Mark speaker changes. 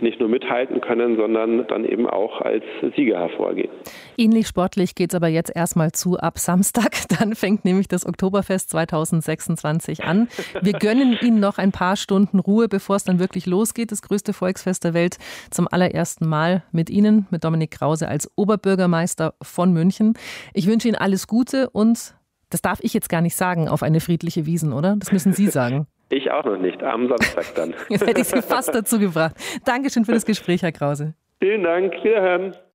Speaker 1: nicht nur mithalten können, sondern dann eben auch als Sieger hervorgehen.
Speaker 2: Ähnlich sportlich geht es aber jetzt erstmal zu ab Samstag. Dann fängt nämlich das Oktoberfest 2026 an. Wir gönnen Ihnen noch ein paar Stunden Ruhe, bevor es dann wirklich losgeht. Das größte Volksfest der Welt zum allerersten Mal mit Ihnen, mit Dominik Krause als Oberbürgermeister von München. Ich wünsche Ihnen alles Gute und, das darf ich jetzt gar nicht sagen, auf eine friedliche Wiesn, oder? Das müssen Sie sagen.
Speaker 1: Ich auch noch nicht, am Samstag dann.
Speaker 2: Jetzt hätte ich Sie fast dazu gebracht. Dankeschön für das Gespräch, Herr Krause.
Speaker 1: Vielen Dank, wiederhören.